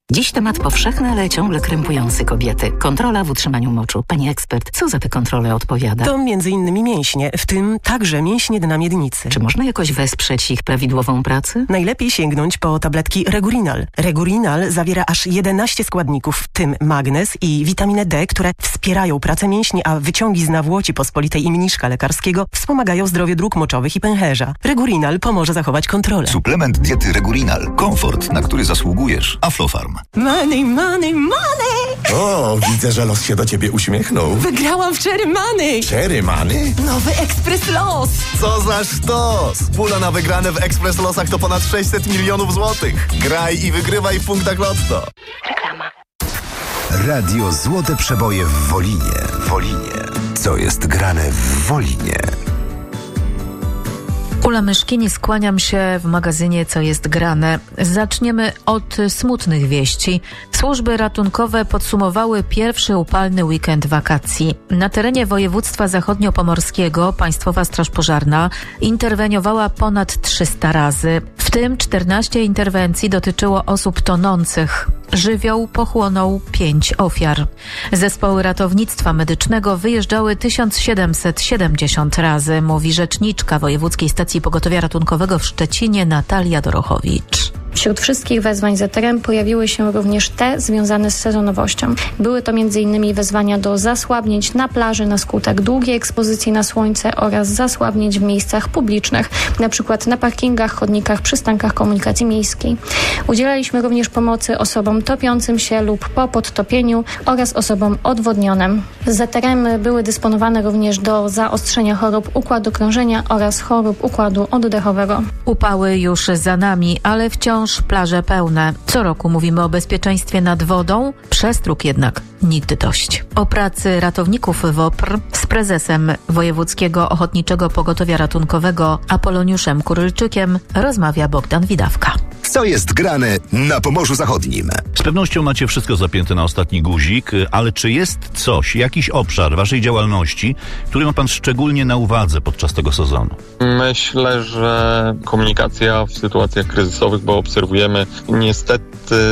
Dziś temat powszechny, ale ciągle krępujący kobiety. Kontrola w utrzymaniu moczu. Pani ekspert, co za tę kontrolę odpowiada? To m.in. mięśnie, w tym także mięśnie dna miednicy. Czy można jakoś wesprzeć ich prawidłową pracę? Najlepiej sięgnąć po tabletki Regurinal. Regurinal zawiera aż 11 składników, w tym magnez i witaminę D, które wspierają pracę mięśni, a wyciągi z nawłoci pospolitej i mniszka lekarskiego wspomagają zdrowie dróg moczowych i pęcherza. Regurinal pomoże zachować kontrolę. Suplement diety Regurinal. Komfort, na który zasługujesz. Aflofarm. Money, money, money! O, widzę, że los się do ciebie uśmiechnął. Wygrałam w Cherry Money! Cherry Money? Nowy Ekspres Los! Co za sztos! Pula na wygrane w Ekspres Losach to ponad 600 milionów złotych. Graj i wygrywaj w punktach Lotto. Reklama. Radio Złote Przeboje w Wolinie. Co jest grane w Wolinie? Ula Myszkini, skłaniam się w magazynie Co jest grane. Zaczniemy od smutnych wieści. Służby ratunkowe podsumowały pierwszy upalny weekend wakacji. Na terenie województwa zachodniopomorskiego Państwowa Straż Pożarna interweniowała ponad 300 razy. W tym 14 interwencji dotyczyło osób tonących. Żywioł pochłonął 5 ofiar. Zespoły ratownictwa medycznego wyjeżdżały 1770 razy, mówi rzeczniczka Wojewódzkiej Stacji Pogotowia Ratunkowego w Szczecinie Natalia Dorochowicz. Wśród wszystkich wezwań ZRM pojawiły się również te związane z sezonowością. Były to m.in. wezwania do zasłabnięć na plaży na skutek długiej ekspozycji na słońce oraz zasłabnięć w miejscach publicznych, np. na parkingach, chodnikach, przystankach komunikacji miejskiej. Udzielaliśmy również pomocy osobom topiącym się lub po podtopieniu oraz osobom odwodnionym. ZRM były dysponowane również do zaostrzenia chorób układu krążenia oraz chorób układu oddechowego. Upały już za nami, ale wciąż plaże pełne. Co roku mówimy o bezpieczeństwie nad wodą, przestróg jednak nigdy dość. O pracy ratowników WOPR z prezesem Wojewódzkiego Ochotniczego Pogotowia Ratunkowego Apoloniuszem Kurylczykiem rozmawia Bogdan Widawka. Co jest grane na Pomorzu Zachodnim? Z pewnością macie wszystko zapięte na ostatni guzik, ale czy jest coś, jakiś obszar waszej działalności, który ma pan szczególnie na uwadze podczas tego sezonu? Myślę, że komunikacja w sytuacjach kryzysowych, bo obserwujemy niestety,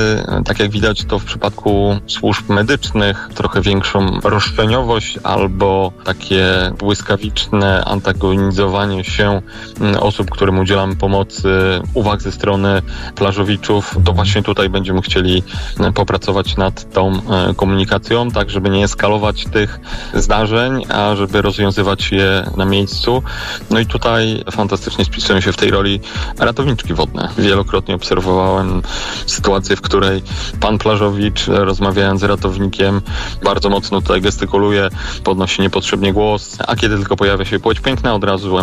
tak jak widać to w przypadku służb medycznych, trochę większą roszczeniowość albo takie błyskawiczne antagonizowanie się osób, którym udzielamy pomocy, uwag ze strony plażowiczów. To właśnie tutaj będziemy chcieli popracować nad tą komunikacją, tak żeby nie eskalować tych zdarzeń, a żeby rozwiązywać je na miejscu. No i tutaj fantastycznie spisują się w tej roli ratowniczki wodne. Wielokrotnie obserwowałem sytuację, w której pan plażowicz, rozmawiając z ratownikiem, bardzo mocno tutaj gestykuluje, podnosi niepotrzebnie głos, a kiedy tylko pojawia się płeć piękna, od razu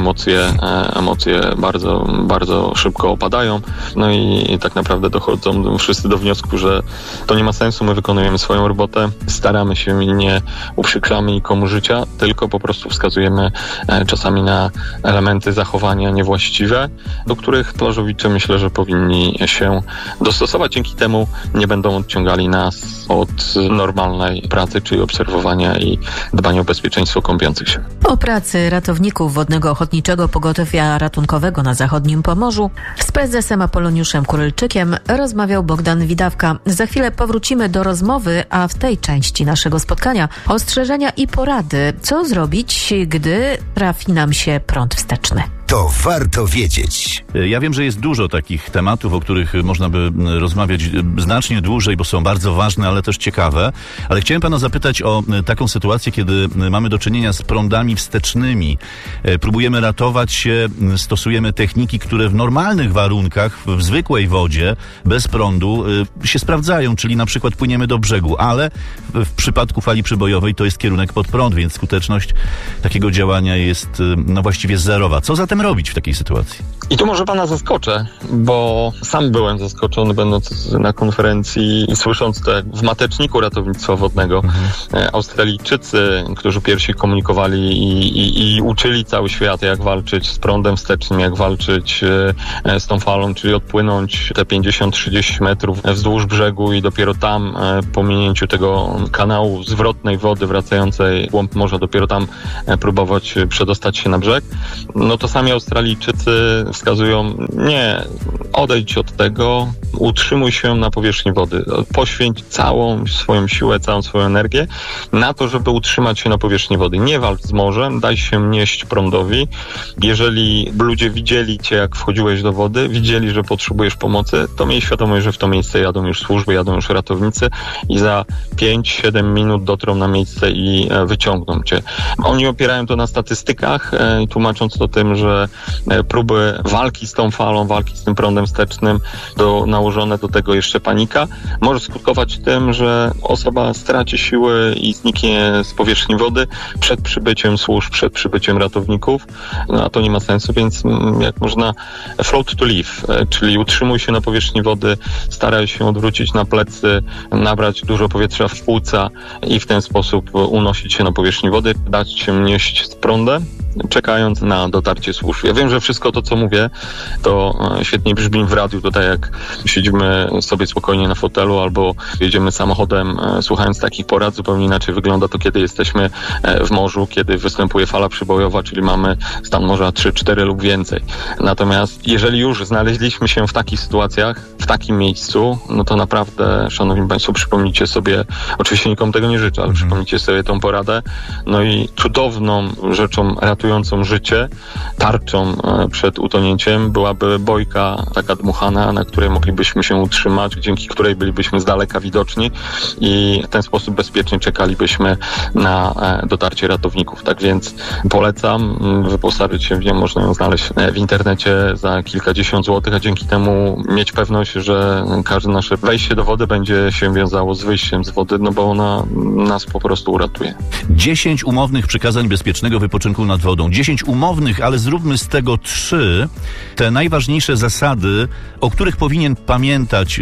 emocje bardzo, bardzo szybko opadają. No i tak naprawdę dochodzą wszyscy do wniosku, że to nie ma sensu, my wykonujemy swoją robotę, staramy się i nie uprzykrzamy nikomu życia, tylko po prostu wskazujemy czasami na elementy zachowania niewłaściwe, do których plażowicze myślę, że powinni się dostosować. Dzięki temu nie będą odciągali nas od normalnej pracy, czyli obserwowania i dbania o bezpieczeństwo kąpiących się. O pracy ratowników Wodnego Ochotniczego Pogotowia Ratunkowego na Zachodnim Pomorzu z prezesem Apoloniuszem Kurylczykiem rozmawiał Bogdan Widawka. Za chwilę powrócimy do rozmowy, a w tej części naszego spotkania ostrzeżenia i porady, co zrobić, gdy trafi nam się prąd wsteczny. To warto wiedzieć. Ja wiem, że jest dużo takich tematów, o których można by rozmawiać znacznie dłużej, bo są bardzo ważne, ale też ciekawe. Ale chciałem pana zapytać o taką sytuację, kiedy mamy do czynienia z prądami wstecznymi. Próbujemy ratować się, stosujemy techniki, które w normalnych warunkach, w zwykłej wodzie, bez prądu się sprawdzają, czyli na przykład płyniemy do brzegu, ale w przypadku fali przybojowej to jest kierunek pod prąd, więc skuteczność takiego działania jest właściwie zerowa. Co zatem robić w takiej sytuacji? I tu może pana zaskoczę, bo sam byłem zaskoczony, będąc na konferencji i słysząc to jak w mateczniku ratownictwa wodnego. Australijczycy, którzy pierwsi komunikowali i uczyli cały świat, jak walczyć z prądem wstecznym, jak walczyć z tą falą, czyli odpłynąć te 50-30 metrów wzdłuż brzegu i dopiero tam, po minięciu tego kanału zwrotnej wody wracającej w głąb morza, dopiero tam próbować przedostać się na brzeg. No to sami Australijczycy wskazują, nie, odejdź od tego, utrzymuj się na powierzchni wody. Poświęć całą swoją siłę, całą swoją energię na to, żeby utrzymać się na powierzchni wody. Nie walcz z morzem, daj się nieść prądowi. Jeżeli ludzie widzieli cię, jak wchodziłeś do wody, widzieli, że potrzebujesz pomocy, to miej świadomość, że w to miejsce jadą już służby, jadą już ratownicy i za 5-7 minut dotrą na miejsce i wyciągną cię. Oni opierają to na statystykach, tłumacząc to tym, że próby walki z tą falą, walki z tym prądem wstecznym, nałożone do tego jeszcze panika, może skutkować tym, że osoba straci siły i zniknie z powierzchni wody przed przybyciem służb, przed przybyciem ratowników, a to nie ma sensu, więc jak można float to live, czyli utrzymuj się na powierzchni wody, staraj się odwrócić na plecy, nabrać dużo powietrza w płuca i w ten sposób unosić się na powierzchni wody, dać się nieść z prądem, czekając na dotarcie służb. Ja wiem, że wszystko to, co mówię, to świetnie brzmi w radiu, tutaj jak siedzimy sobie spokojnie na fotelu albo jedziemy samochodem, słuchając takich porad. Zupełnie inaczej wygląda to, kiedy jesteśmy w morzu, kiedy występuje fala przybojowa, czyli mamy stan morza 3-4 lub więcej. Natomiast jeżeli już znaleźliśmy się w takich sytuacjach, w takim miejscu, no to naprawdę, szanowni państwo, przypomnijcie sobie, oczywiście nikomu tego nie życzę, ale przypomnijcie sobie tą poradę, no i cudowną rzeczą ratującą życie, tarczą przed utonięciem byłaby bojka taka dmuchana, na której moglibyśmy się utrzymać, dzięki której bylibyśmy z daleka widoczni i w ten sposób bezpiecznie czekalibyśmy na dotarcie ratowników. Tak więc polecam wyposażyć się w nią, można ją znaleźć w internecie za kilkadziesiąt złotych, a dzięki temu mieć pewność, że każde nasze wejście do wody będzie się wiązało z wyjściem z wody, no bo ona nas po prostu uratuje. 10 umownych przykazań bezpiecznego wypoczynku nad wodą. 10 umownych, ale zróbmy z tego 3. Te najważniejsze zasady, o których powinien pamiętać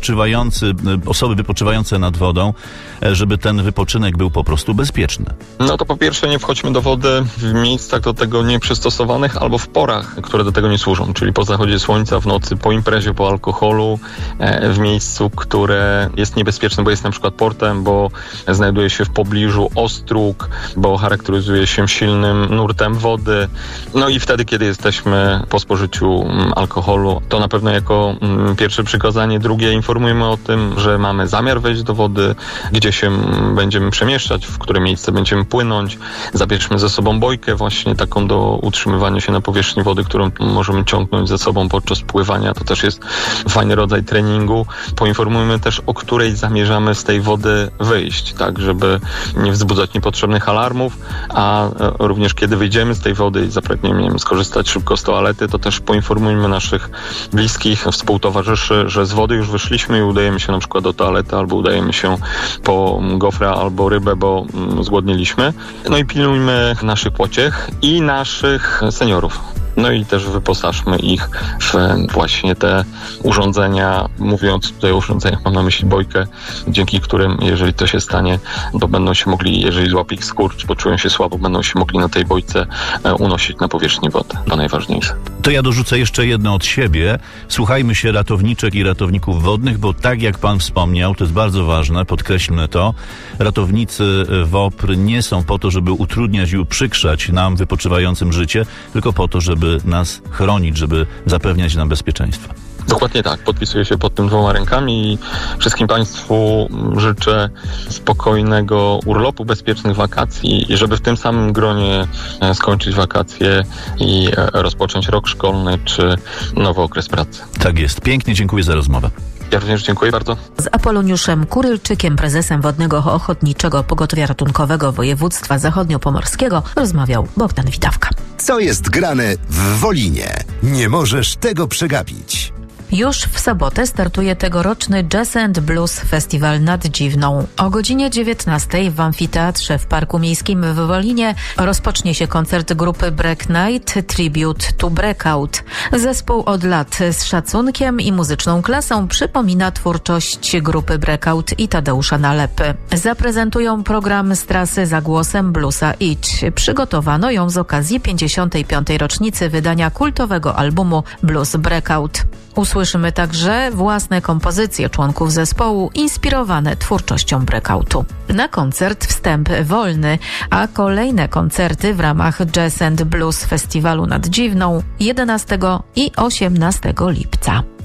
osoby wypoczywające nad wodą, żeby ten wypoczynek był po prostu bezpieczny. No to po pierwsze nie wchodźmy do wody w miejscach do tego nieprzystosowanych albo w porach, które do tego nie służą, czyli po zachodzie słońca, w nocy, po imprezie, po alkoholu, w miejscu, które jest niebezpieczne, bo jest na przykład portem, bo znajduje się w pobliżu ostróg, bo charakteryzuje się silnym nurtem wody. No i wtedy, kiedy jesteśmy po spożyciu alkoholu, to na pewno jako pierwsze przykazanie. Drugie, informujemy o tym, że mamy zamiar wejść do wody, gdzie się będziemy przemieszczać, w które miejsce będziemy płynąć. Zabierzmy ze sobą bojkę właśnie taką do utrzymywania się na powierzchni wody, którą możemy ciągnąć ze sobą podczas pływania. To też jest fajny rodzaj treningu. Poinformujmy też, o której zamierzamy z tej wody wyjść, tak, żeby nie wzbudzać niepotrzebnych alarmów, a również kiedy wyjdziemy z tej wody i zapragniemy skorzystać szybko z toalety, to też poinformujmy naszych bliskich, współtowarzyszy, że z wody już wyszliśmy i udajemy się na przykład do toalety albo udajemy się po gofra albo rybę, bo zgłodniliśmy. No i pilnujmy naszych pociech i naszych seniorów. No i też wyposażmy ich w właśnie te urządzenia. Mówiąc tutaj o urządzeniach, mam na myśli bojkę, dzięki którym, jeżeli to się stanie, to będą się mogli, jeżeli złapie ich skurcz, poczują się słabo, będą się mogli na tej bojce unosić na powierzchnię wody. To najważniejsze. To ja dorzucę jeszcze jedno od siebie. Słuchajmy się ratowniczek i ratowników wodnych, bo tak jak pan wspomniał, to jest bardzo ważne, podkreślmy to, ratownicy WOPR nie są po to, żeby utrudniać i uprzykrzać nam wypoczywającym życie, tylko po to, żeby nas chronić, żeby zapewniać nam bezpieczeństwo. Dokładnie tak. Podpisuję się pod tym 2 rękami i wszystkim państwu życzę spokojnego urlopu, bezpiecznych wakacji i żeby w tym samym gronie skończyć wakacje i rozpocząć rok szkolny czy nowy okres pracy. Tak jest. Pięknie dziękuję za rozmowę. Ja również dziękuję bardzo. Z Apoloniuszem Kurylczykiem, prezesem Wodnego Ochotniczego Pogotowia Ratunkowego Województwa Zachodniopomorskiego, rozmawiał Bogdan Witawka. Co jest grane w Wolinie? Nie możesz tego przegapić. Już w sobotę startuje tegoroczny Jazz and Blues Festiwal nad Dziwną. O godzinie 19 w Amfiteatrze w Parku Miejskim w Wolinie rozpocznie się koncert grupy Break Night Tribute to Breakout. Zespół od lat z szacunkiem i muzyczną klasą przypomina twórczość grupy Breakout i Tadeusza Nalepy. Zaprezentują program z trasy za głosem bluesa Itch. Przygotowano ją z okazji 55. rocznicy wydania kultowego albumu Blues Breakout. Usłyszymy także własne kompozycje członków zespołu inspirowane twórczością Breakoutu. Na koncert wstęp wolny, a kolejne koncerty w ramach Jazz and Blues Festiwalu nad Dziwną 11 i 18 lipca.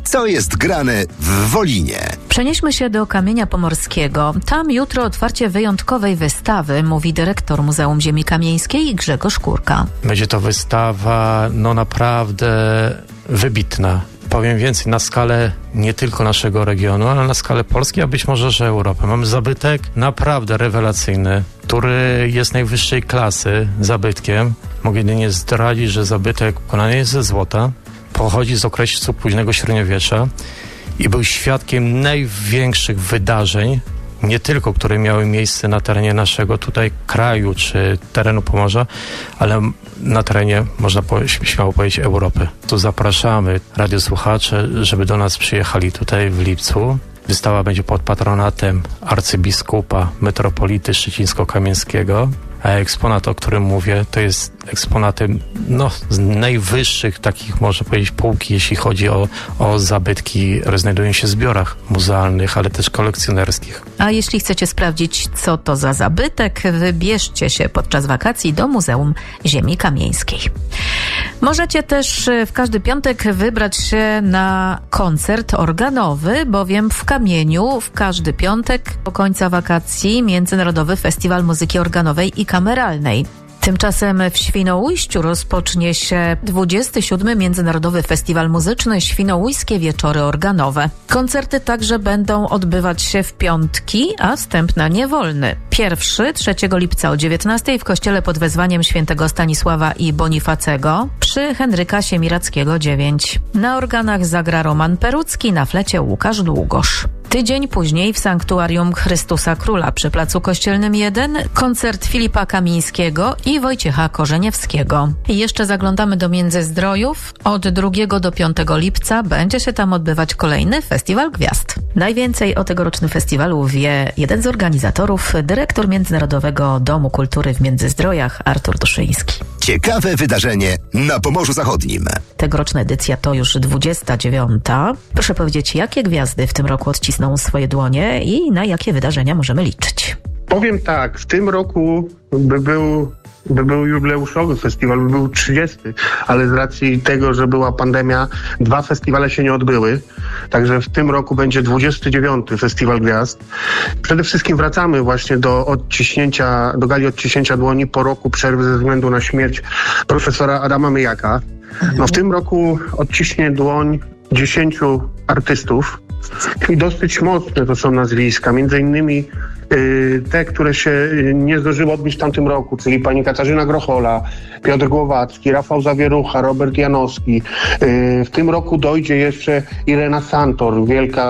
Co jest grane w Wolinie? Przenieśmy się do Kamienia Pomorskiego. Tam jutro otwarcie wyjątkowej wystawy, mówi dyrektor Muzeum Ziemi Kamieńskiej Grzegorz Kurka. Będzie to wystawa naprawdę wybitna. Powiem więcej, na skalę nie tylko naszego regionu, ale na skalę Polski, a być może, że Europy. Mamy zabytek naprawdę rewelacyjny, który jest najwyższej klasy zabytkiem. Mogę jedynie zdradzić, że zabytek wykonany jest ze złota, pochodzi z okresu późnego średniowiecza i był świadkiem największych wydarzeń, nie tylko, które miały miejsce na terenie naszego tutaj kraju czy terenu Pomorza, ale na terenie, można śmiało powiedzieć, Europy. Tu zapraszamy radiosłuchacze, żeby do nas przyjechali tutaj w lipcu. Wystawa będzie pod patronatem arcybiskupa metropolity szczecińsko-kamieńskiego, a eksponat, o którym mówię, to jest eksponatem z najwyższych takich, można powiedzieć, półki, jeśli chodzi o zabytki, które znajdują się w zbiorach muzealnych, ale też kolekcjonerskich. A jeśli chcecie sprawdzić, co to za zabytek, wybierzcie się podczas wakacji do Muzeum Ziemi Kamieńskiej. Możecie też w każdy piątek wybrać się na koncert organowy, bowiem w Kamieniu w każdy piątek do końca wakacji Międzynarodowy Festiwal Muzyki Organowej i Kameralnej. Tymczasem w Świnoujściu rozpocznie się 27. Międzynarodowy Festiwal Muzyczny Świnoujskie Wieczory Organowe. Koncerty także będą odbywać się w piątki, a wstęp na niewolny. Pierwszy 3 lipca o 19 w kościele pod wezwaniem świętego Stanisława i Bonifacego przy Henryka Siemirackiego 9. Na organach zagra Roman Perucki, na flecie Łukasz Długosz. Tydzień później w Sanktuarium Chrystusa Króla przy Placu Kościelnym 1 koncert Filipa Kamińskiego i Wojciecha Korzeniewskiego. I jeszcze zaglądamy do Międzyzdrojów. Od 2 do 5 lipca będzie się tam odbywać kolejny Festiwal Gwiazd. Najwięcej o tegorocznym festiwalu wie jeden z organizatorów, dyrektor Międzynarodowego Domu Kultury w Międzyzdrojach, Artur Duszyński. Ciekawe wydarzenie na Pomorzu Zachodnim. Tegoroczna edycja to już 29. Proszę powiedzieć, jakie gwiazdy w tym roku odcisną swoje dłonie i na jakie wydarzenia możemy liczyć? Powiem tak, w tym roku by był jubileuszowy festiwal, by był 30, ale z racji tego, że była pandemia, 2 festiwale się nie odbyły, także w tym roku będzie 29. Festiwal Gwiazd. Przede wszystkim wracamy właśnie do gali odciśnięcia dłoni po roku przerwy ze względu na śmierć profesora Adama Myjaka. W tym roku odciśnie dłoń 10 artystów i dosyć mocne to są nazwiska, między innymi te, które się nie zdążyły odbyć w tamtym roku, czyli pani Katarzyna Grochola, Piotr Głowacki, Rafał Zawierucha, Robert Janowski. W tym roku dojdzie jeszcze Irena Santor,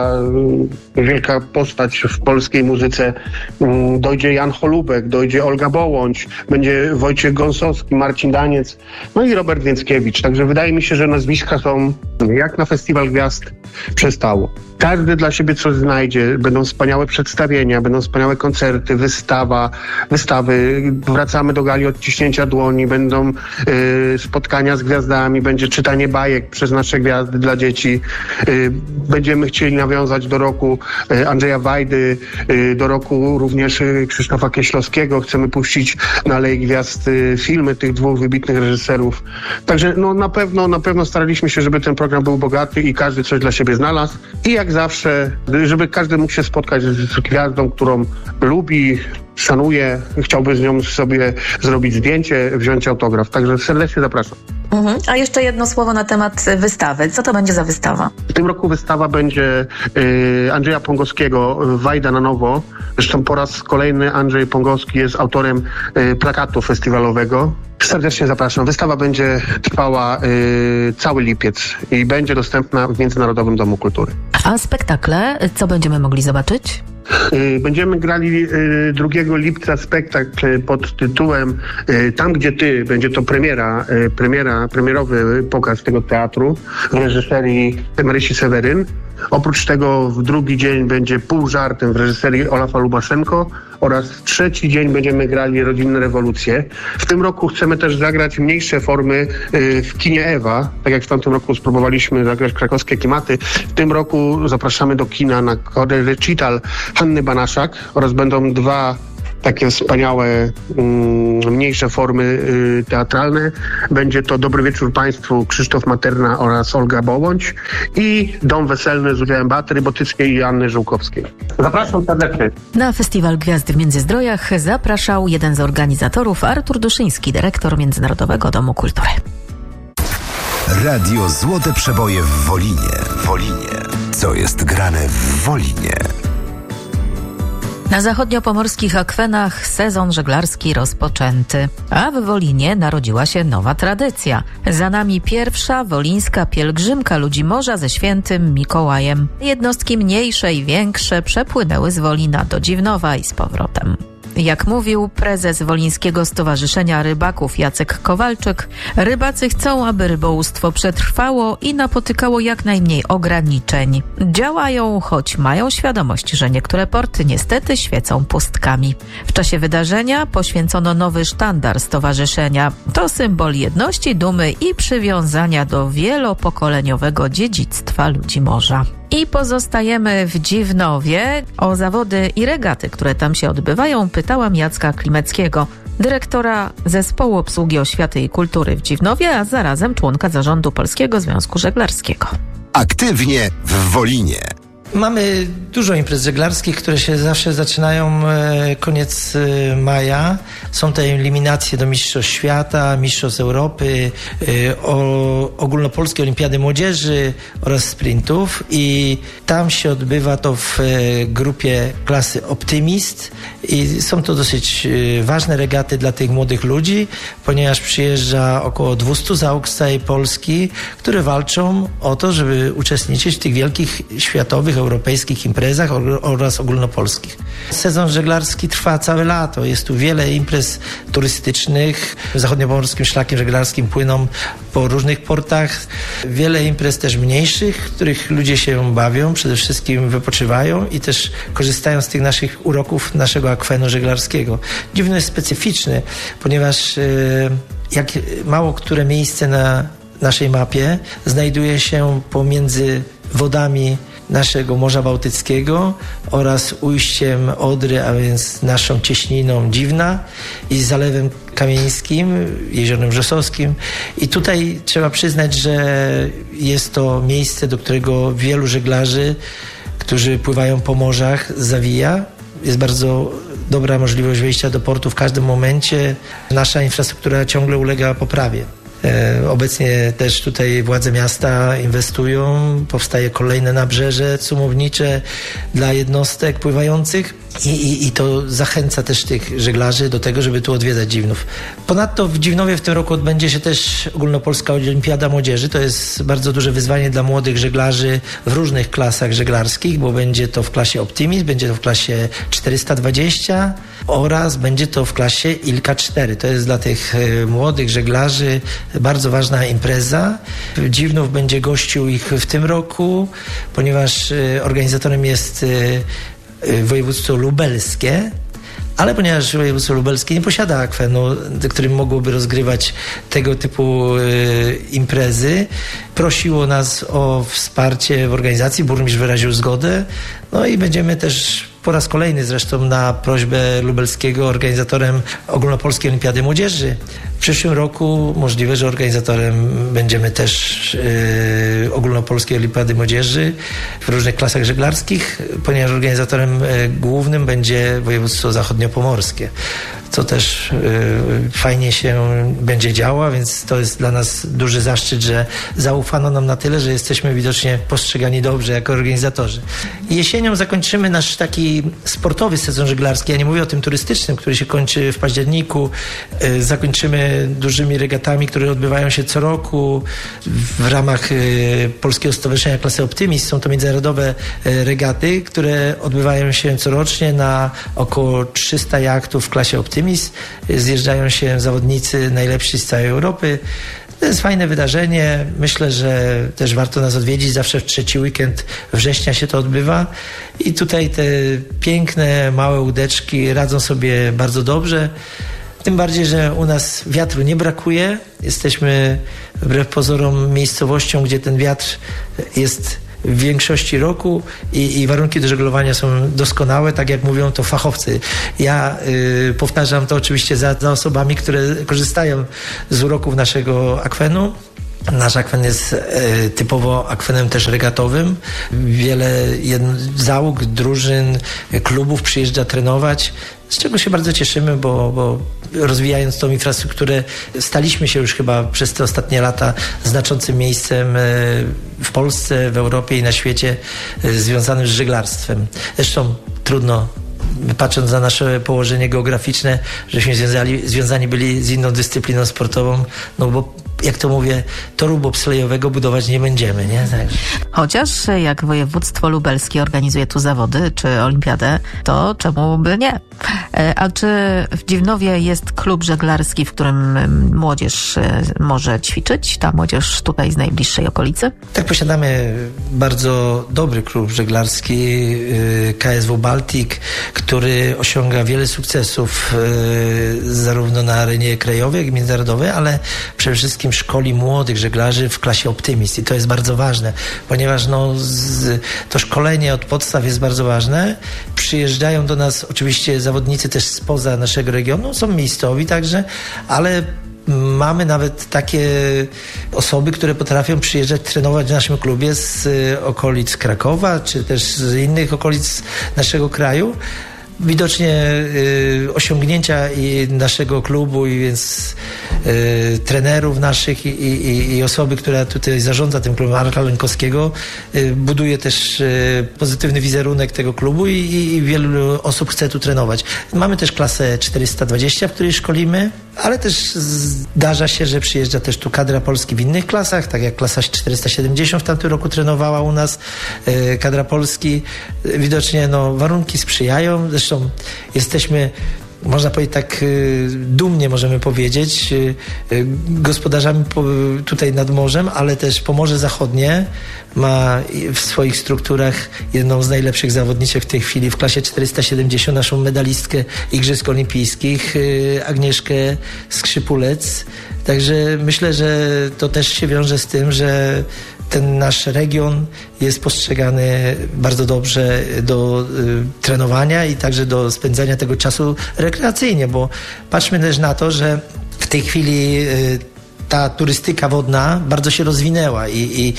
wielka postać w polskiej muzyce. Dojdzie Jan Holubek, dojdzie Olga Bołądź, będzie Wojciech Gąsowski, Marcin Daniec, i Robert Więckiewicz. Także wydaje mi się, że nazwiska są jak na Festiwal Gwiazd przystało. Każdy dla siebie coś znajdzie, będą wspaniałe przedstawienia, będą wspaniałe koncerty, wystawy, wracamy do gali odciśnięcia dłoni, będą spotkania z gwiazdami, będzie czytanie bajek przez nasze gwiazdy dla dzieci. Będziemy chcieli nawiązać do roku Andrzeja Wajdy, do roku również Krzysztofa Kieślowskiego. Chcemy puścić na Alei Gwiazd filmy tych 2 wybitnych reżyserów. Także na pewno staraliśmy się, żeby ten program był bogaty i każdy coś dla siebie znalazł. I jak zawsze, żeby każdy mógł się spotkać z gwiazdą, którą lubi, szanuje, chciałby z nią sobie zrobić zdjęcie, wziąć autograf. Także serdecznie zapraszam. A jeszcze jedno słowo na temat wystawy. Co to będzie za wystawa? W tym roku wystawa będzie Andrzeja Pongowskiego, Wajda na nowo. Zresztą po raz kolejny Andrzej Pongowski jest autorem plakatu festiwalowego. Serdecznie zapraszam. Wystawa będzie trwała cały lipiec i będzie dostępna w Międzynarodowym Domu Kultury. A spektakle, co będziemy mogli zobaczyć? Będziemy grali 2 lipca spektakl pod tytułem Tam, gdzie ty. Będzie to premierowy pokaz tego teatru w reżyserii Marysi Seweryn. Oprócz tego w drugi dzień będzie Pół żartem w reżyserii Olafa Lubaszenko oraz w trzeci dzień będziemy grali Rodzinne rewolucje. W tym roku chcemy też zagrać mniejsze formy w kinie Ewa, tak jak w tamtym roku spróbowaliśmy zagrać Krakowskie Klimaty. W tym roku zapraszamy do kina na recital Hanny Banaszak oraz będą 2 takie wspaniałe, mniejsze formy teatralne. Będzie to Dobry Wieczór Państwu Krzysztof Materna oraz Olga Bołądź i Dom Weselny z udziałem Beaty Rybotyckiej i Anny Żółkowskiej. Zapraszam serdecznie. Na Festiwal Gwiazdy w Międzyzdrojach zapraszał jeden z organizatorów, Artur Duszyński, dyrektor Międzynarodowego Domu Kultury. Radio Złote Przeboje w Wolinie. Co jest grane w Wolinie? Na zachodniopomorskich akwenach sezon żeglarski rozpoczęty, a w Wolinie narodziła się nowa tradycja. Za nami pierwsza wolińska pielgrzymka ludzi morza ze świętym Mikołajem. Jednostki mniejsze i większe przepłynęły z Wolina do Dziwnowa i z powrotem. Jak mówił prezes Wolińskiego Stowarzyszenia Rybaków Jacek Kowalczyk, rybacy chcą, aby rybołówstwo przetrwało i napotykało jak najmniej ograniczeń. Działają, choć mają świadomość, że niektóre porty niestety świecą pustkami. W czasie wydarzenia poświęcono nowy sztandar stowarzyszenia. To symbol jedności, dumy i przywiązania do wielopokoleniowego dziedzictwa ludzi morza. I pozostajemy w Dziwnowie. O zawody i regaty, które tam się odbywają, pytałam Jacka Klimeckiego, dyrektora Zespołu Obsługi Oświaty i Kultury w Dziwnowie, a zarazem członka zarządu Polskiego Związku Żeglarskiego. Aktywnie w Wolinie. Mamy dużo imprez żeglarskich, które się zawsze zaczynają koniec maja. Są te eliminacje do Mistrzostw Świata, Mistrzostw Europy, Ogólnopolskie Olimpiady Młodzieży oraz sprintów i tam się odbywa to w grupie klasy Optymist i są to dosyć ważne regaty dla tych młodych ludzi, ponieważ przyjeżdża około 200 załóg z całej Polski, które walczą o to, żeby uczestniczyć w tych wielkich światowych, europejskich imprezach oraz ogólnopolskich. Sezon żeglarski trwa całe lato. Jest tu wiele imprez turystycznych. Zachodniopomorskim szlakiem żeglarskim płyną po różnych portach. Wiele imprez też mniejszych, w których ludzie się bawią, przede wszystkim wypoczywają i też korzystają z tych naszych uroków naszego akwenu żeglarskiego. Dziwno jest specyficzny, ponieważ jak mało które miejsce na naszej mapie znajduje się pomiędzy wodami naszego Morza Bałtyckiego oraz ujściem Odry, a więc naszą cieśniną Dziwna i Zalewem Kamieńskim, Jeziorem Wrzosowskim. I tutaj trzeba przyznać, że jest to miejsce, do którego wielu żeglarzy, którzy pływają po morzach, zawija. Jest bardzo dobra możliwość wejścia do portu w każdym momencie. Nasza infrastruktura ciągle ulega poprawie. Obecnie też tutaj władze miasta inwestują, powstaje kolejne nabrzeże cumownicze dla jednostek pływających i to zachęca też tych żeglarzy do tego, żeby tu odwiedzać Dziwnów. Ponadto w Dziwnowie w tym roku odbędzie się też Ogólnopolska Olimpiada Młodzieży. To jest bardzo duże wyzwanie dla młodych żeglarzy w różnych klasach żeglarskich, bo będzie to w klasie Optimist, będzie to w klasie 420 oraz będzie to w klasie Ilka 4. To jest dla tych młodych żeglarzy bardzo ważna impreza. Dziwnów będzie gościł ich w tym roku, ponieważ organizatorem jest województwo lubelskie, ale ponieważ województwo lubelskie nie posiada akwenu, którym mogłoby rozgrywać tego typu imprezy, prosiło nas o wsparcie w organizacji, burmistrz wyraził zgodę, no i będziemy też po raz kolejny zresztą na prośbę lubelskiego organizatorem Ogólnopolskiej Olimpiady Młodzieży. W przyszłym roku możliwe, że organizatorem będziemy też Ogólnopolskiej Olimpiady Młodzieży w różnych klasach żeglarskich, ponieważ organizatorem głównym będzie województwo zachodniopomorskie, co też fajnie się będzie działo, więc to jest dla nas duży zaszczyt, że zaufano nam na tyle, że jesteśmy widocznie postrzegani dobrze jako organizatorzy. Jesienią zakończymy nasz taki sportowy sezon żeglarski, ja nie mówię o tym turystycznym, który się kończy w październiku. Zakończymy dużymi regatami, które odbywają się co roku w ramach Polskiego Stowarzyszenia Klasy Optymist. Są to międzynarodowe regaty, które odbywają się corocznie na około 300 jachtów w klasie Optymist. Zjeżdżają się zawodnicy najlepsi z całej Europy. To jest fajne wydarzenie. Myślę, że też warto nas odwiedzić. Zawsze w trzeci weekend września się to odbywa. I tutaj te piękne, małe łódeczki radzą sobie bardzo dobrze. Tym bardziej, że u nas wiatru nie brakuje. Jesteśmy wbrew pozorom miejscowością, gdzie ten wiatr jest w większości roku i warunki do żeglowania są doskonałe, tak jak mówią to fachowcy. Ja powtarzam to oczywiście za osobami, które korzystają z uroków naszego akwenu. Nasz akwen jest typowo akwenem też regatowym. Wiele załóg, drużyn, klubów przyjeżdża trenować, z czego się bardzo cieszymy, bo rozwijając tą infrastrukturę staliśmy się już chyba przez te ostatnie lata znaczącym miejscem w Polsce, w Europie i na świecie związanym z żeglarstwem. Zresztą trudno, patrząc na nasze położenie geograficzne, żeśmy związani byli z inną dyscypliną sportową, no bo jak to mówię, toru bobslejowego budować nie będziemy, nie? Tak. Chociaż jak województwo lubelskie organizuje tu zawody czy olimpiadę, to czemu by nie? A czy w Dziwnowie jest klub żeglarski, w którym młodzież może ćwiczyć? Ta młodzież tutaj z najbliższej okolicy? Tak, posiadamy bardzo dobry klub żeglarski KSW Baltic, który osiąga wiele sukcesów zarówno na arenie krajowej, jak i międzynarodowej, ale przede wszystkim szkoli młodych żeglarzy w klasie Optymist i to jest bardzo ważne, ponieważ to szkolenie od podstaw jest bardzo ważne. Przyjeżdżają do nas oczywiście zawodnicy też spoza naszego regionu, są miejscowi także, ale mamy nawet takie osoby, które potrafią przyjeżdżać, trenować w naszym klubie z okolic Krakowa, czy też z innych okolic naszego kraju. Widocznie osiągnięcia i naszego klubu i więc trenerów naszych i osoby, która tutaj zarządza tym klubem, Marka Lenkowskiego, buduje też pozytywny wizerunek tego klubu i wielu osób chce tu trenować. Mamy też klasę 420, w której szkolimy, ale też zdarza się, że przyjeżdża też tu kadra Polski w innych klasach, tak jak klasa 470 w tamtym roku trenowała u nas kadra Polski. Widocznie warunki sprzyjają, zresztą jesteśmy, można powiedzieć tak dumnie możemy powiedzieć, gospodarzami tutaj nad morzem, ale też Pomorze Zachodnie ma w swoich strukturach jedną z najlepszych zawodniczek w tej chwili w klasie 470, naszą medalistkę Igrzysk Olimpijskich, Agnieszkę Skrzypulec. Także myślę, że to też się wiąże z tym, że ten nasz region jest postrzegany bardzo dobrze do trenowania i także do spędzania tego czasu rekreacyjnie, bo patrzmy też na to, że w tej chwili ta turystyka wodna bardzo się rozwinęła i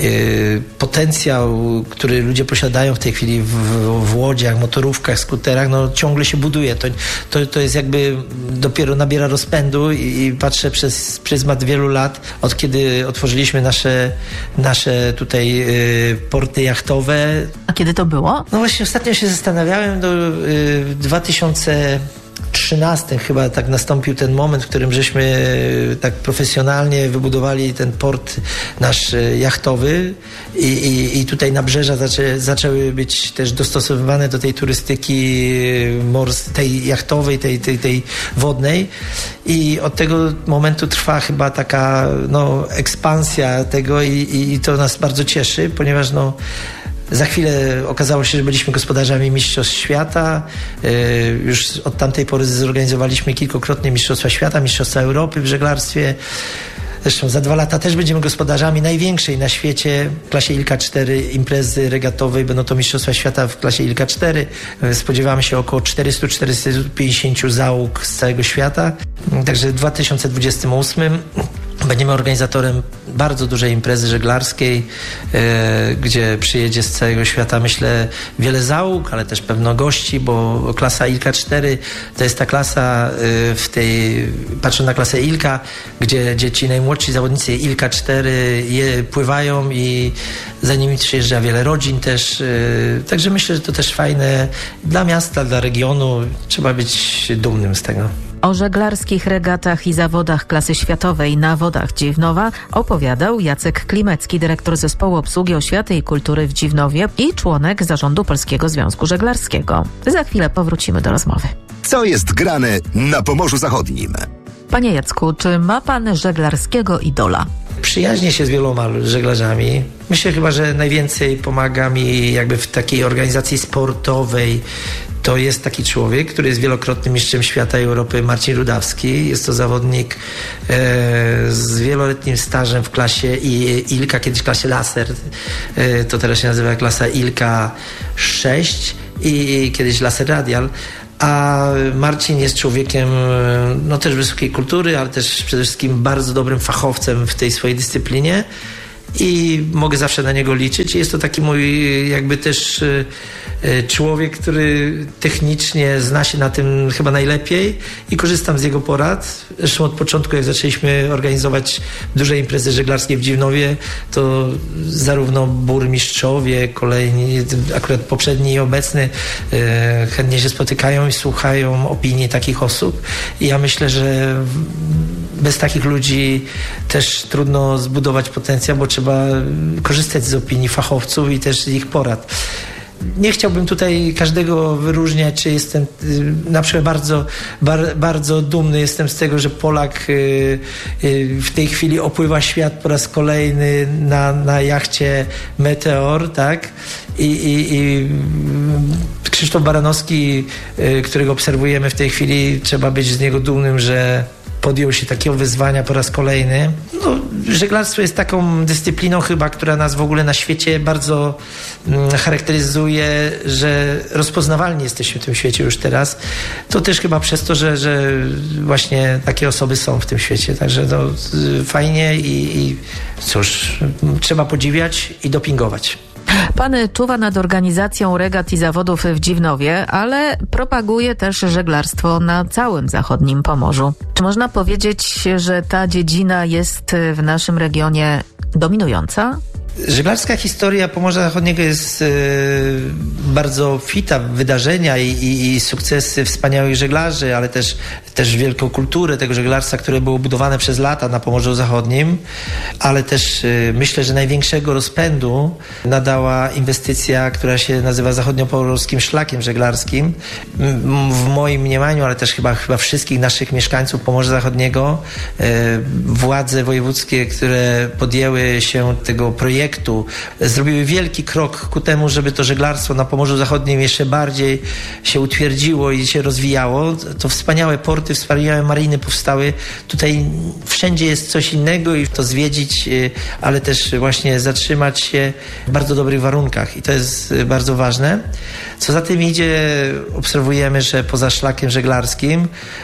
potencjał, który ludzie posiadają w tej chwili w łodziach, motorówkach, skuterach, ciągle się buduje. To jest jakby dopiero nabiera rozpędu i patrzę przez pryzmat wielu lat, od kiedy otworzyliśmy nasze tutaj porty jachtowe. A kiedy to było? No właśnie ostatnio się zastanawiałem, w 2013 chyba tak nastąpił ten moment, w którym żeśmy tak profesjonalnie wybudowali ten port nasz jachtowy i tutaj nabrzeża zaczęły być też dostosowywane do tej turystyki tej jachtowej, tej wodnej i od tego momentu trwa chyba taka ekspansja tego i to nas bardzo cieszy, ponieważ za chwilę okazało się, że byliśmy gospodarzami Mistrzostw Świata. Już od tamtej pory zorganizowaliśmy kilkukrotnie Mistrzostwa Świata, Mistrzostwa Europy w żeglarstwie. Zresztą za 2 lata też będziemy gospodarzami największej na świecie w klasie ILKA 4 imprezy regatowej. Będą to Mistrzostwa Świata w klasie ILKA 4. Spodziewamy się około 400-450 załóg z całego świata. Także w 2028 będziemy organizatorem bardzo dużej imprezy żeglarskiej, gdzie przyjedzie z całego świata, myślę, wiele załóg, ale też pewno gości, bo klasa ILKA 4 to jest ta klasa patrzę na klasę ILKA, gdzie ci najmłodsi zawodnicy ILKA 4 pływają i za nimi przyjeżdża wiele rodzin też. Także myślę, że to też fajne dla miasta, dla regionu. Trzeba być dumnym z tego. O żeglarskich regatach i zawodach klasy światowej na wodach Dziwnowa opowiadał Jacek Klimecki, dyrektor Zespołu Obsługi Oświaty i Kultury w Dziwnowie i członek Zarządu Polskiego Związku Żeglarskiego. Za chwilę powrócimy do rozmowy. Co jest grane na Pomorzu Zachodnim? Panie Jacku, czy ma pan żeglarskiego idola? Przyjaźnię się z wieloma żeglarzami. Myślę chyba, że najwięcej pomaga mi jakby w takiej organizacji sportowej to jest taki człowiek, który jest wielokrotnym mistrzem świata i Europy, Marcin Rudawski. Jest to zawodnik z wieloletnim stażem w klasie ILKA, kiedyś klasie laser. To teraz się nazywa klasa ILKA 6 i kiedyś laser radial. A Marcin jest człowiekiem też wysokiej kultury, ale też przede wszystkim bardzo dobrym fachowcem w tej swojej dyscyplinie i mogę zawsze na niego liczyć. Jest to taki mój jakby też człowiek, który technicznie zna się na tym chyba najlepiej i korzystam z jego porad. Zresztą od początku, jak zaczęliśmy organizować duże imprezy żeglarskie w Dziwnowie, to zarówno burmistrzowie, kolejni, akurat poprzedni i obecny, chętnie się spotykają i słuchają opinii takich osób. I ja myślę, że bez takich ludzi też trudno zbudować potencjał, bo trzeba korzystać z opinii fachowców i też z ich porad. Nie chciałbym tutaj każdego wyróżniać, czy jestem na przykład bardzo dumny jestem z tego, że Polak w tej chwili opływa świat po raz kolejny na jachcie Meteor, tak? I Krzysztof Baranowski, którego obserwujemy w tej chwili, trzeba być z niego dumnym, że podjął się takiego wyzwania po raz kolejny. Żeglarstwo jest taką dyscypliną chyba, która nas w ogóle na świecie bardzo charakteryzuje, że rozpoznawalni jesteśmy w tym świecie już teraz. To też chyba przez to, że właśnie takie osoby są w tym świecie. Także fajnie i cóż, trzeba podziwiać i dopingować. Pan czuwa nad organizacją regat i zawodów w Dziwnowie, ale propaguje też żeglarstwo na całym zachodnim Pomorzu. Czy można powiedzieć, że ta dziedzina jest w naszym regionie dominująca? Żeglarska historia Pomorza Zachodniego jest bardzo fita w wydarzenia i sukcesy wspaniałych żeglarzy, ale też wielką kulturę tego żeglarstwa, które było budowane przez lata na Pomorzu Zachodnim, ale też myślę, że największego rozpędu nadała inwestycja, która się nazywa Zachodniopomorskim Szlakiem Żeglarskim. W moim mniemaniu, ale też chyba wszystkich naszych mieszkańców Pomorza Zachodniego, władze wojewódzkie, które podjęły się tego projektu, zrobiły wielki krok ku temu, żeby to żeglarstwo na Pomorzu Zachodnim jeszcze bardziej się utwierdziło i się rozwijało. To wspaniałe porty, wspaniałe mariny powstały. Tutaj wszędzie jest coś innego i to zwiedzić, ale też właśnie zatrzymać się w bardzo dobrych warunkach i to jest bardzo ważne. Co za tym idzie, obserwujemy, że poza szlakiem żeglarskim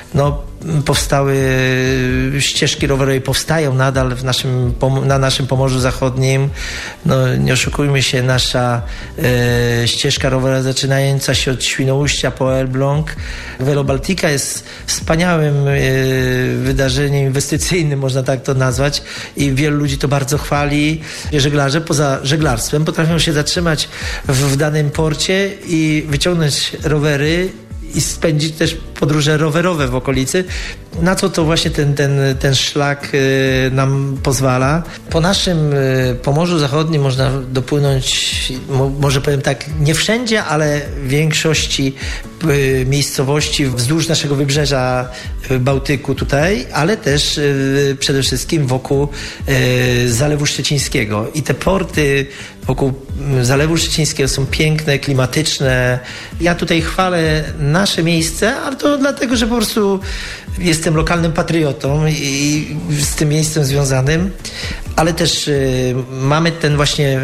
powstały ścieżki rowerowe, powstają nadal na naszym Pomorzu Zachodnim. Nie oszukujmy się, nasza ścieżka rowerowa zaczynająca się od Świnoujścia po Elbląg. Velo Baltica jest wspaniałym wydarzeniem inwestycyjnym, można tak to nazwać, i wielu ludzi to bardzo chwali. Żeglarze poza żeglarstwem potrafią się zatrzymać w danym porcie i wyciągnąć rowery i spędzić też podróże rowerowe w okolicy. Na co to właśnie ten szlak nam pozwala. Po naszym Pomorzu Zachodnim można dopłynąć, może powiem tak, nie wszędzie, ale w większości miejscowości wzdłuż naszego wybrzeża Bałtyku tutaj, ale też przede wszystkim wokół Zalewu Szczecińskiego. I te porty wokół Zalewu Szczecińskiego są piękne, klimatyczne. Ja tutaj chwalę nasze miejsce, ale to dlatego, że po prostu jestem lokalnym patriotą i z tym miejscem związanym, ale też mamy ten właśnie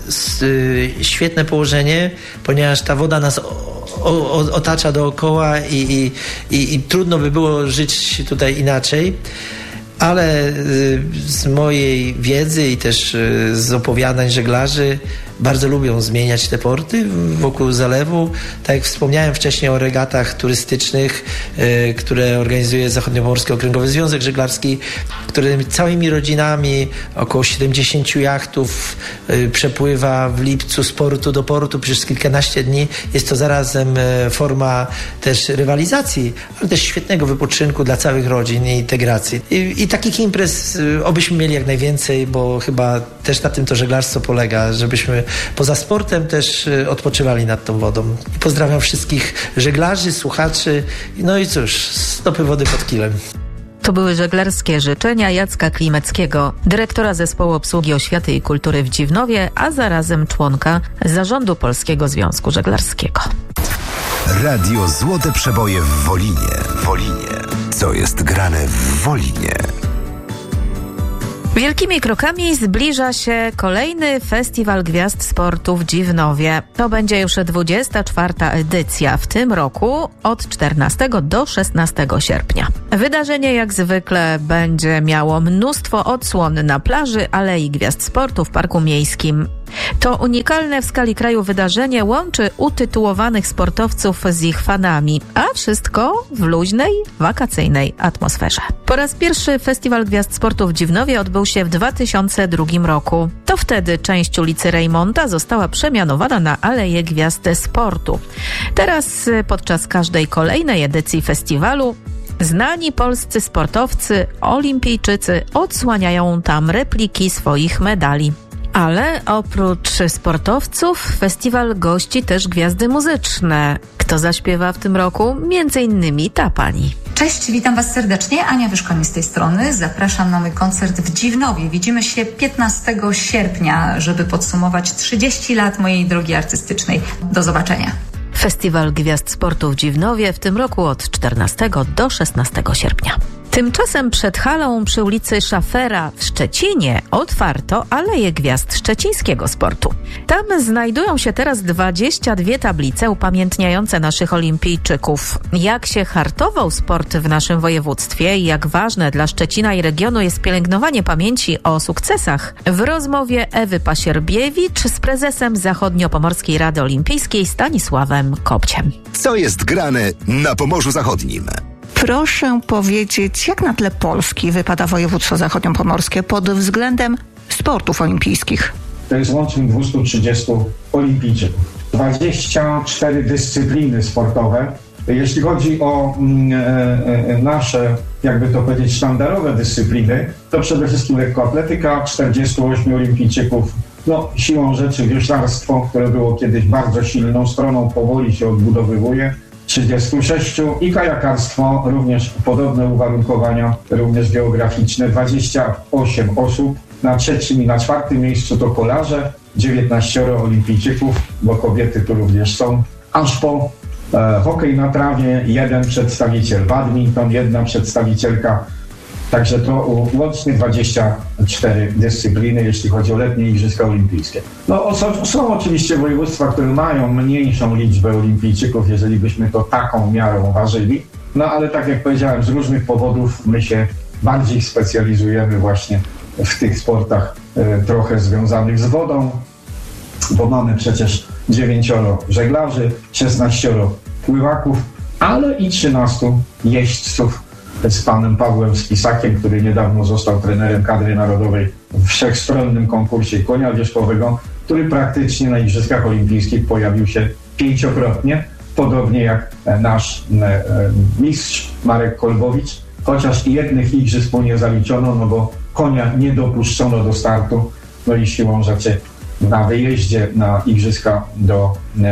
świetne położenie, ponieważ ta woda nas otacza dookoła i trudno by było żyć tutaj inaczej. Ale z mojej wiedzy i też z opowiadań żeglarzy bardzo lubią zmieniać te porty wokół zalewu. Tak jak wspomniałem wcześniej o regatach turystycznych, które organizuje Zachodniopomorski Okręgowy Związek Żeglarski, który całymi rodzinami, około 70 jachtów przepływa w lipcu z portu do portu przez kilkanaście dni. Jest to zarazem forma też rywalizacji, ale też świetnego wypoczynku dla całych rodzin i integracji. I takich imprez obyśmy mieli jak najwięcej, bo chyba też na tym to żeglarstwo polega, żebyśmy poza sportem też odpoczywali nad tą wodą. I pozdrawiam wszystkich żeglarzy, słuchaczy. No i cóż, stopy wody pod kilem. To były żeglarskie życzenia Jacka Klimeckiego, dyrektora Zespołu Obsługi Oświaty i Kultury w Dziwnowie, a zarazem członka Zarządu Polskiego Związku Żeglarskiego. Radio Złote Przeboje w Wolinie. Co jest grane w Wolinie? Wielkimi krokami zbliża się kolejny Festiwal Gwiazd Sportu w Dziwnowie. To będzie już 24. edycja w tym roku od 14 do 16 sierpnia. Wydarzenie jak zwykle będzie miało mnóstwo odsłon na plaży Alei Gwiazd Sportu w Parku Miejskim. To unikalne w skali kraju wydarzenie łączy utytułowanych sportowców z ich fanami, a wszystko w luźnej, wakacyjnej atmosferze. Po raz pierwszy Festiwal Gwiazd Sportu w Dziwnowie odbył się w 2002 roku. To wtedy część ulicy Rejmonta została przemianowana na Aleję Gwiazd Sportu. Teraz podczas każdej kolejnej edycji festiwalu znani polscy sportowcy, olimpijczycy odsłaniają tam repliki swoich medali. Ale oprócz sportowców festiwal gości też gwiazdy muzyczne. Kto zaśpiewa w tym roku? Między innymi ta pani. Cześć, witam Was serdecznie. Ania Wyszkoń z tej strony. Zapraszam na mój koncert w Dziwnowie. Widzimy się 15 sierpnia, żeby podsumować 30 lat mojej drogi artystycznej. Do zobaczenia. Festiwal Gwiazd Sportu w Dziwnowie w tym roku od 14 do 16 sierpnia. Tymczasem przed halą przy ulicy Szafera w Szczecinie otwarto Aleję Gwiazd Szczecińskiego Sportu. Tam znajdują się teraz 22 tablice upamiętniające naszych olimpijczyków. Jak się hartował sport w naszym województwie i jak ważne dla Szczecina i regionu jest pielęgnowanie pamięci o sukcesach, w rozmowie Ewy Pasierbiewicz z prezesem Zachodniopomorskiej Rady Olimpijskiej Stanisławem Kopciem. Co jest grane na Pomorzu Zachodnim? Proszę powiedzieć, jak na tle Polski wypada województwo zachodniopomorskie pod względem sportów olimpijskich? To jest łącznie 230 olimpijczyków. 24 dyscypliny sportowe. Jeśli chodzi o nasze, jakby to powiedzieć, sztandarowe dyscypliny, to przede wszystkim lekkoatletyka, 48 olimpijczyków. Siłą rzeczy wioślarstwo, które było kiedyś bardzo silną stroną, powoli się odbudowywuje. 36 i kajakarstwo, również podobne uwarunkowania, również geograficzne, 28 osób. Na 3. i na 4. miejscu to kolarze, 19 olimpijczyków, bo kobiety tu również są. Aż po hokej na trawie, 1 przedstawiciel, badminton, 1 przedstawicielka. Także to łącznie 24 dyscypliny, jeśli chodzi o letnie Igrzyska Olimpijskie. Są oczywiście województwa, które mają mniejszą liczbę olimpijczyków, jeżeli byśmy to taką miarą ważyli. Ale tak jak powiedziałem, z różnych powodów my się bardziej specjalizujemy właśnie w tych sportach trochę związanych z wodą, bo mamy przecież 9 żeglarzy, 16 pływaków, ale i 13 jeźdźców z panem Pawłem Spisakiem, który niedawno został trenerem kadry narodowej w wszechstronnym konkursie konia wierzchowego, który praktycznie na Igrzyskach Olimpijskich pojawił się 5-krotnie, podobnie jak nasz mistrz Marek Kolbowicz, chociaż i jednych igrzysk mu nie zaliczono, bo konia nie dopuszczono do startu, i siłą rzeczy na wyjeździe na Igrzyska do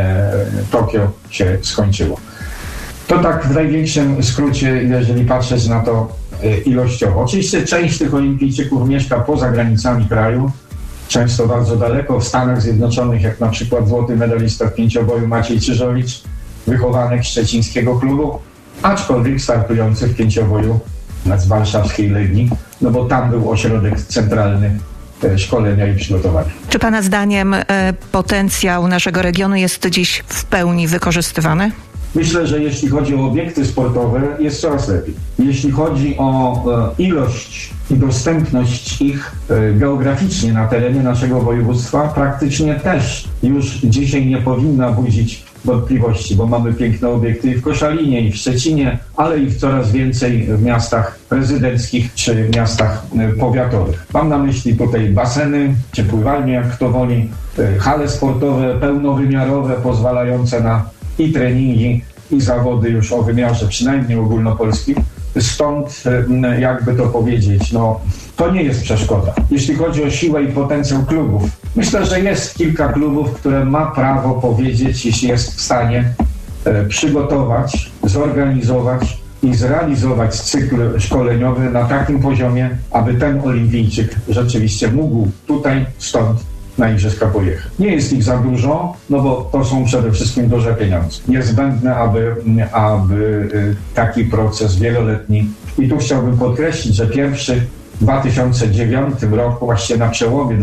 Tokio się skończyło. To tak w największym skrócie, jeżeli patrzeć na to ilościowo. Oczywiście część tych olimpijczyków mieszka poza granicami kraju, często bardzo daleko, w Stanach Zjednoczonych, jak na przykład złoty medalista w pięcioboju Maciej Czyżowicz, wychowanek szczecińskiego klubu, aczkolwiek startujący w pięcioboju z warszawskiej Legii, bo tam był ośrodek centralny szkolenia i przygotowania. Czy Pana zdaniem potencjał naszego regionu jest dziś w pełni wykorzystywany? Myślę, że jeśli chodzi o obiekty sportowe, jest coraz lepiej. Jeśli chodzi o ilość i dostępność ich geograficznie na terenie naszego województwa, praktycznie też już dzisiaj nie powinna budzić wątpliwości, bo mamy piękne obiekty i w Koszalinie, i w Szczecinie, ale i w coraz więcej w miastach prezydenckich czy miastach powiatowych. Mam na myśli tutaj baseny, czy pływalnie, jak kto woli, hale sportowe pełnowymiarowe, pozwalające na i treningi, i zawody już o wymiarze przynajmniej ogólnopolskim. Stąd, jakby to powiedzieć, to nie jest przeszkoda. Jeśli chodzi o siłę i potencjał klubów, myślę, że jest kilka klubów, które ma prawo powiedzieć, jeśli jest w stanie przygotować, zorganizować i zrealizować cykl szkoleniowy na takim poziomie, aby ten olimpijczyk rzeczywiście mógł tutaj, stąd na igrzyska pojechać. Nie jest ich za dużo, no bo to są przede wszystkim duże pieniądze. Niezbędne, aby taki proces wieloletni. I tu chciałbym podkreślić, że pierwszy w 2009 roku, właściwie na przełomie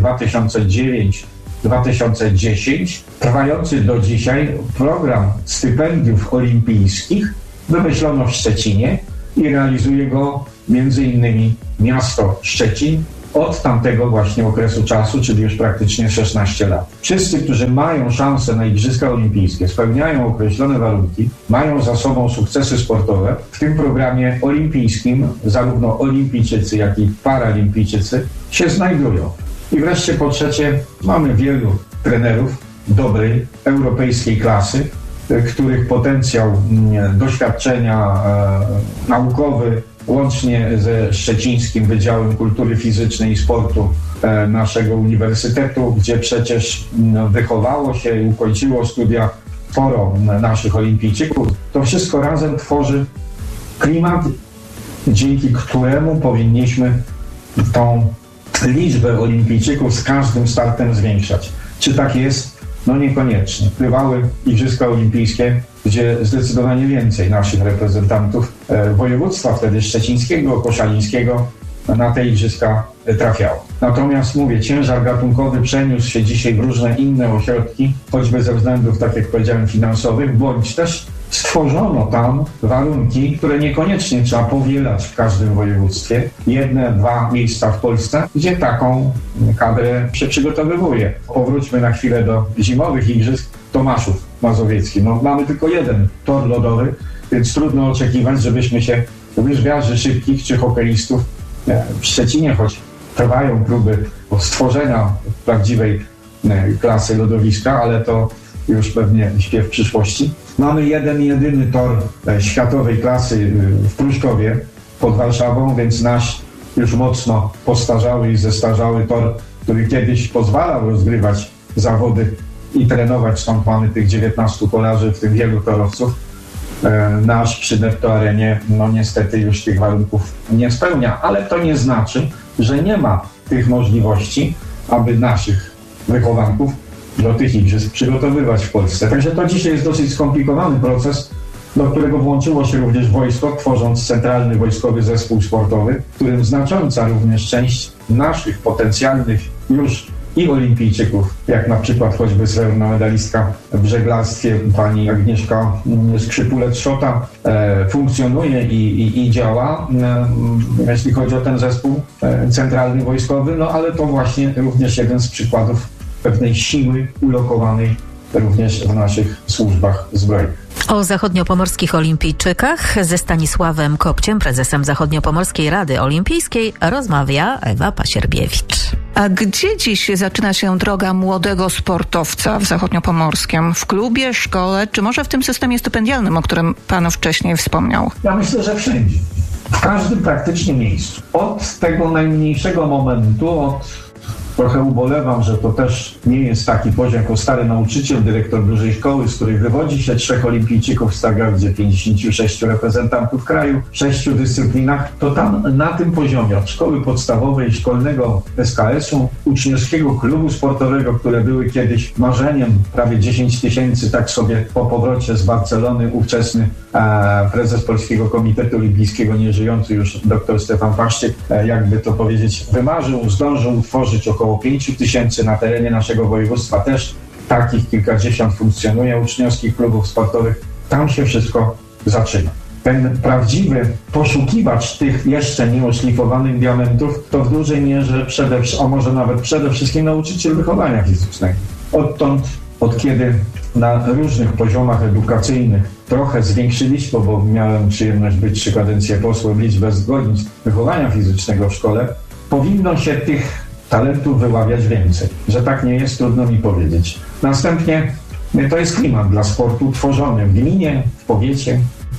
2009-2010, trwający do dzisiaj program stypendiów olimpijskich wymyślono w Szczecinie i realizuje go między innymi miasto Szczecin od tamtego właśnie okresu czasu, czyli już praktycznie 16 lat. Wszyscy, którzy mają szansę na Igrzyska Olimpijskie, spełniają określone warunki, mają za sobą sukcesy sportowe, w tym programie olimpijskim zarówno olimpijczycy, jak i paralimpijczycy się znajdują. I wreszcie po trzecie, mamy wielu trenerów dobrej, europejskiej klasy, których potencjał doświadczenia naukowy, łącznie ze Szczecińskim Wydziałem Kultury Fizycznej i Sportu naszego uniwersytetu, gdzie przecież wychowało się i ukończyło studia sporo naszych olimpijczyków. To wszystko razem tworzy klimat, dzięki któremu powinniśmy tą liczbę olimpijczyków z każdym startem zwiększać. Czy tak jest? No niekoniecznie. Bywały Igrzyska Olimpijskie, gdzie zdecydowanie więcej naszych reprezentantów województwa wtedy szczecińskiego, koszalińskiego na te igrzyska trafiało. Natomiast mówię, ciężar gatunkowy przeniósł się dzisiaj w różne inne ośrodki, choćby ze względów, tak jak powiedziałem, finansowych, bądź też stworzono tam warunki, które niekoniecznie trzeba powielać w każdym województwie. 1-2 miejsca w Polsce, gdzie taką kadrę się przygotowywuje. Powróćmy na chwilę do zimowych igrzysk Tomaszów Mazowiecki. No, mamy tylko jeden tor lodowy, więc trudno oczekiwać, żebyśmy się łyżwiarzy szybkich czy hokeistów w Szczecinie, choć trwają próby stworzenia prawdziwej klasy lodowiska, ale to już pewnie śpiew przyszłości. Mamy jeden, jedyny tor światowej klasy w Pruszkowie pod Warszawą, więc nasz już mocno postarzały i zestarzały tor, który kiedyś pozwalał rozgrywać zawody i trenować, stąd mamy tych 19 kolarzy, w tym wielu torowców. Nasz przy Netto Arenie, no niestety już tych warunków nie spełnia, ale to nie znaczy, że nie ma tych możliwości, aby naszych wychowanków do tych igrzysk przygotowywać w Polsce. Także to dzisiaj jest dosyć skomplikowany proces, do którego włączyło się również wojsko, tworząc Centralny Wojskowy Zespół Sportowy, w którym znacząca również część naszych potencjalnych już i olimpijczyków, jak na przykład choćby srebrna medalistka w żeglarstwie pani Agnieszka Skrzypulec-Szota, funkcjonuje i działa, jeśli chodzi o ten zespół centralny wojskowy, no ale to właśnie również jeden z przykładów pewnej siły ulokowanej również w naszych służbach zbrojnych. O zachodniopomorskich olimpijczykach ze Stanisławem Kopciem, prezesem Zachodniopomorskiej Rady Olimpijskiej, rozmawia Ewa Pasierbiewicz. A gdzie dziś zaczyna się droga młodego sportowca w Zachodniopomorskiem? W klubie, szkole, czy może w tym systemie stypendialnym, o którym pan wcześniej wspomniał? Ja myślę, że wszędzie. W każdym praktycznie miejscu. Od tego najmniejszego momentu, trochę ubolewam, że to też nie jest taki poziom jako stary nauczyciel, dyrektor dużej szkoły, z której wywodzi się 3 olimpijczyków w Stargardzie, 56 reprezentantów kraju w 6 dyscyplinach, to tam na tym poziomie od szkoły podstawowej, szkolnego SKS-u, uczniowskiego klubu sportowego, które były kiedyś marzeniem, prawie 10 000, tak sobie po powrocie z Barcelony ówczesny prezes Polskiego Komitetu Olimpijskiego, nieżyjący już dr Stefan Paszczyk, jakby to powiedzieć, wymarzył, zdążył utworzyć około 5 000 na terenie naszego województwa. Też takich kilkadziesiąt funkcjonuje uczniowskich klubów sportowych. Tam się wszystko zaczyna. Ten prawdziwy poszukiwacz tych jeszcze nieoszlifowanych diamentów to w dużej mierze a może nawet przede wszystkim nauczyciel wychowania fizycznego. Od kiedy na różnych poziomach edukacyjnych trochę zwiększyliśmy, bo miałem przyjemność być 3 kadencje posłem, liczbę godzin wychowania fizycznego w szkole, powinno się tych talentów wyławiać więcej. Że tak nie jest, trudno mi powiedzieć. Następnie to jest klimat dla sportu tworzony w gminie, w powiecie,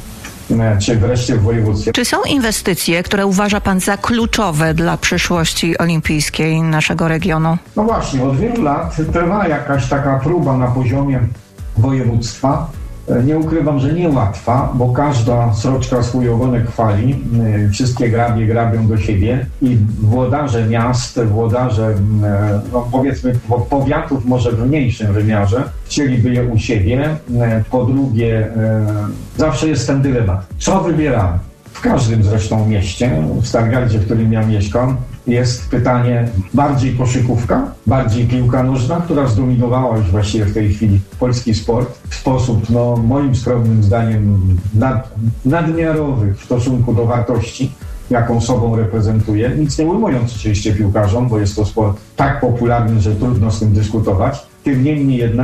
czy wreszcie w województwie. Czy są inwestycje, które uważa pan za kluczowe dla przyszłości olimpijskiej naszego regionu? No właśnie, od wielu lat trwa jakaś taka próba na poziomie województwa Nie ukrywam, że niełatwa, bo każda sroczka swój ogonek chwali, wszystkie grabie grabią do siebie i włodarze miast, włodarze powiedzmy powiatów może w mniejszym wymiarze chcieliby je u siebie. Po drugie, zawsze jest ten dylemat. Co wybieramy? W każdym zresztą mieście, w Stargardzie, w którym ja mieszkam, jest pytanie bardziej koszykówka, bardziej piłka nożna, która zdominowała już właściwie w tej chwili polski sport w sposób, moim skromnym zdaniem, nadmiarowy w stosunku do wartości, jaką sobą reprezentuje. Nic nie ujmując oczywiście piłkarzom, bo jest to sport tak popularny, że trudno z tym dyskutować. Tym niemniej jednak